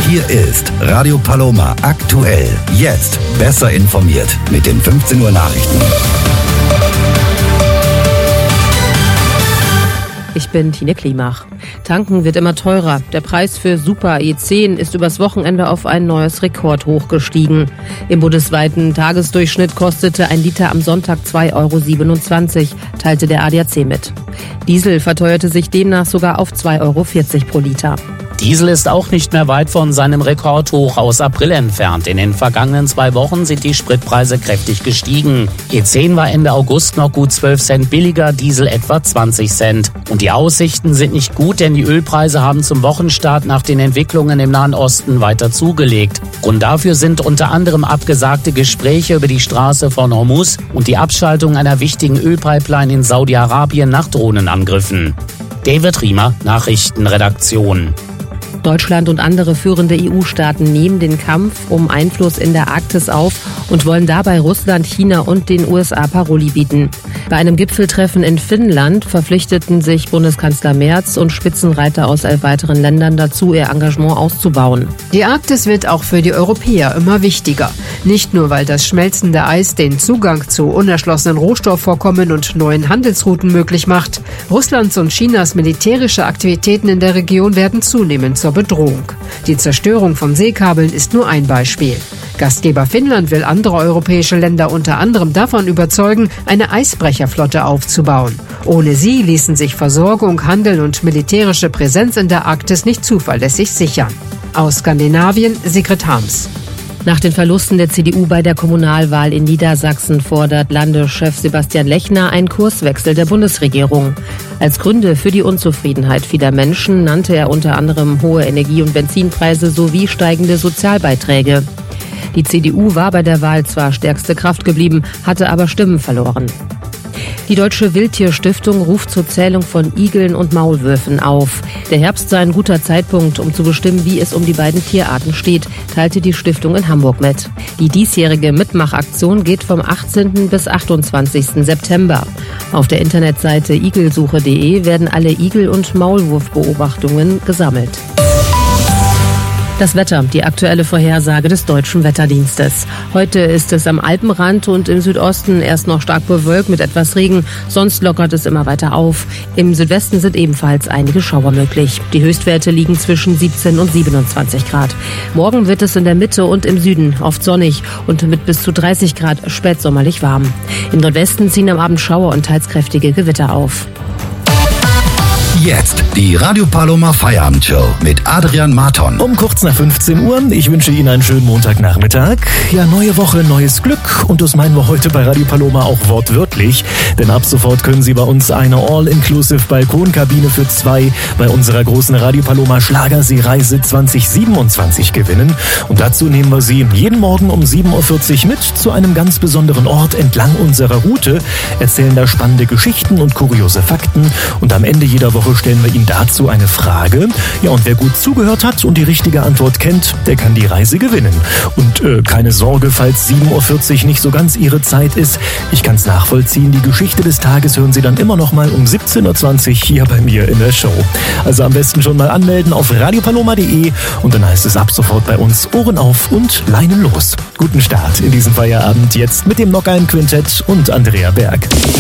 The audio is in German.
Hier ist Radio Paloma aktuell. Jetzt besser informiert mit den 15 Uhr Nachrichten. Ich bin Tine Klimach. Tanken wird immer teurer. Der Preis für Super E10 ist übers Wochenende auf ein neues Rekordhoch gestiegen. Im bundesweiten Tagesdurchschnitt kostete ein Liter am Sonntag 2,27 €, teilte der ADAC mit. Diesel verteuerte sich demnach sogar auf 2,40 € pro Liter. Diesel ist auch nicht mehr weit von seinem Rekordhoch aus April entfernt. In den vergangenen 2 Wochen sind die Spritpreise kräftig gestiegen. E10 war Ende August noch gut 12 Cent billiger, Diesel etwa 20 Cent. Und die Aussichten sind nicht gut, denn die Ölpreise haben zum Wochenstart nach den Entwicklungen im Nahen Osten weiter zugelegt. Grund dafür sind unter anderem abgesagte Gespräche über die Straße von Hormuz und die Abschaltung einer wichtigen Ölpipeline in Saudi-Arabien nach Drohnenangriffen. David Riemer, Nachrichtenredaktion. Deutschland und andere führende EU-Staaten nehmen den Kampf um Einfluss in der Arktis auf und wollen dabei Russland, China und den USA Paroli bieten. Bei einem Gipfeltreffen in Finnland verpflichteten sich Bundeskanzler Merz und Spitzenreiter aus 11 weiteren Ländern dazu, ihr Engagement auszubauen. Die Arktis wird auch für die Europäer immer wichtiger. Nicht nur, weil das schmelzende Eis den Zugang zu unerschlossenen Rohstoffvorkommen und neuen Handelsrouten möglich macht. Russlands und Chinas militärische Aktivitäten in der Region werden zunehmend zur Bedrohung. Die Zerstörung von Seekabeln ist nur ein Beispiel. Gastgeber Finnland will andere europäische Länder unter anderem davon überzeugen, eine Eisbrecherflotte aufzubauen. Ohne sie ließen sich Versorgung, Handel und militärische Präsenz in der Arktis nicht zuverlässig sichern. Aus Skandinavien, Sigrid Harms. Nach den Verlusten der CDU bei der Kommunalwahl in Niedersachsen fordert Landeschef Sebastian Lechner einen Kurswechsel der Bundesregierung. Als Gründe für die Unzufriedenheit vieler Menschen nannte er unter anderem hohe Energie- und Benzinpreise sowie steigende Sozialbeiträge. Die CDU war bei der Wahl zwar stärkste Kraft geblieben, hatte aber Stimmen verloren. Die Deutsche Wildtierstiftung ruft zur Zählung von Igeln und Maulwürfen auf. Der Herbst sei ein guter Zeitpunkt, um zu bestimmen, wie es um die beiden Tierarten steht, teilte die Stiftung in Hamburg mit. Die diesjährige Mitmachaktion geht vom 18. bis 28. September. Auf der Internetseite igelsuche.de werden alle Igel- und Maulwurfbeobachtungen gesammelt. Das Wetter, die aktuelle Vorhersage des Deutschen Wetterdienstes. Heute ist es am Alpenrand und im Südosten erst noch stark bewölkt mit etwas Regen, sonst lockert es immer weiter auf. Im Südwesten sind ebenfalls einige Schauer möglich. Die Höchstwerte liegen zwischen 17 und 27 Grad. Morgen wird es in der Mitte und im Süden oft sonnig und mit bis zu 30 Grad spätsommerlich warm. Im Nordwesten ziehen am Abend Schauer und teils kräftige Gewitter auf. Jetzt die Radio Paloma Feierabendshow mit Adrian Marton. Um kurz nach 15 Uhr. Ich wünsche Ihnen einen schönen Montagnachmittag. Ja, neue Woche, neues Glück. Und das meinen wir heute bei Radio Paloma auch wortwörtlich. Denn ab sofort können Sie bei uns eine All-Inclusive Balkonkabine für 2 bei unserer großen Radio Paloma Schlagerseereise 2027 gewinnen. Und dazu nehmen wir Sie jeden Morgen um 7:40 Uhr mit zu einem ganz besonderen Ort entlang unserer Route, erzählen da spannende Geschichten und kuriose Fakten. Und am Ende jeder Woche stellen wir Ihnen dazu eine Frage. Ja, und wer gut zugehört hat und die richtige Antwort kennt, der kann die Reise gewinnen. Und keine Sorge, falls 7:40 Uhr nicht so ganz Ihre Zeit ist. Ich kann es nachvollziehen. Die Geschichte des Tages hören Sie dann immer noch mal um 17:20 Uhr hier bei mir in der Show. Also am besten schon mal anmelden auf radiopaloma.de und dann heißt es ab sofort bei uns Ohren auf und Leinen los. Guten Start in diesem Feierabend jetzt mit dem Knock-Ein Quintett und Andrea Berg.